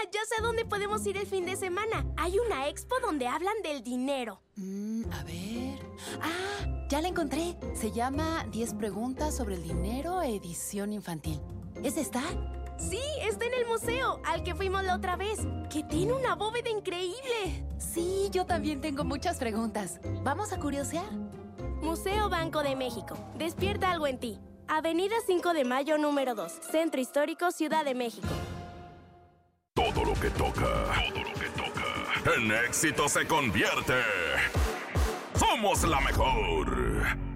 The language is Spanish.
Ya sé a dónde podemos ir el fin de semana. Hay una expo donde hablan del dinero. A ver... ¡Ah! Ya la encontré. Se llama 10 preguntas sobre el dinero, edición infantil. ¿Es esta? Sí, está en el museo, al que fuimos la otra vez, que tiene una bóveda increíble. Sí, yo también tengo muchas preguntas. ¿Vamos a curiosear? Museo Banco de México. Despierta algo en ti. Avenida 5 de Mayo, número 2. Centro Histórico, Ciudad de México. Todo lo que toca, en éxito se convierte. ¡Somos la mejor!